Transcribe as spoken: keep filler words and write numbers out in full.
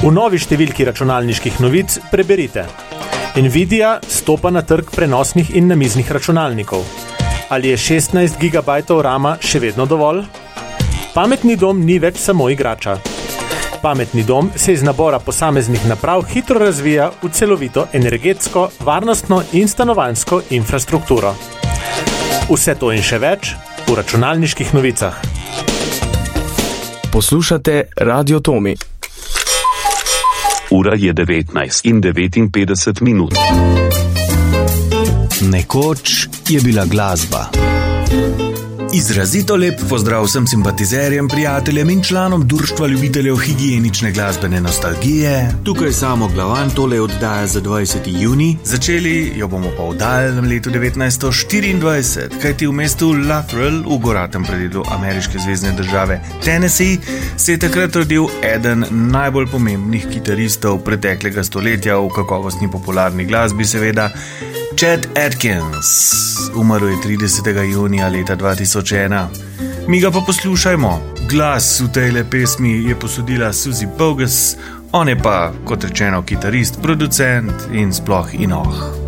V novi številki računalniških novic preberite: Nvidia stopa na trg prenosnih in namiznih računalnikov. Ali je šestnajst gigabajtov rama še vedno dovolj? Pametni dom ni več samo igrača. Pametni dom se iz nabora posameznih naprav hitro razvija v celovito energetsko, varnostno in stanovanjsko infrastrukturo. Vse to in še več v računalniških novicah. Poslušate Radio Tomi. Ura je devetnajst in devetinpetdeset minut. Nekoč je bila glasba. Izrazito lep pozdrav vsem simpatizerjem, prijateljem in članom Društva ljubiteljev higienične glasbene nostalgije. Tukaj Samo Glavan, tole oddaja za dvajseti junij. Začeli jo bomo pa v daljnem letu devetnajststo štiriindvajset, kajti v mestu Luttrell v goratem predelu ameriške zvezne države Tennessee se je takrat rodil eden najbolj pomembnih kitaristov preteklega stoletja v kakovostni popularni glasbi, seveda Chet Atkins. Umrl je tridesetega junija leta dva tisoč ena. Mi ga pa poslušajmo. Glas v tejle pesmi je posodila Suzy Bogus, on je pa, kot rečeno, kitarist, producent in sploh inoh.